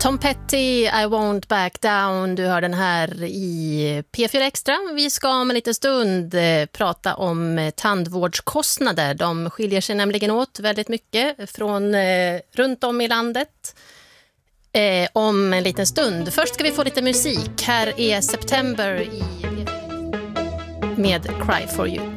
Tom Petty, I won't back down. Du hör den här i P4 Extra. Vi ska om en liten stund prata om tandvårdskostnader. De skiljer sig nämligen åt väldigt mycket från runt om i landet. Om en liten stund. Först ska vi få lite musik. Här är September med Cry for you.